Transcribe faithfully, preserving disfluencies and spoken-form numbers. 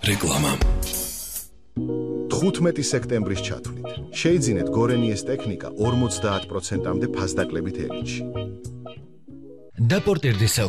რეკლამა. თხუთმეტი სექტემბრის ჩათვლით შეიძინეთ გორენიეს ტექნიკა ორმოცდაათ პროცენტამდე ფასდაკლებით ელიტში. და პორტერ დე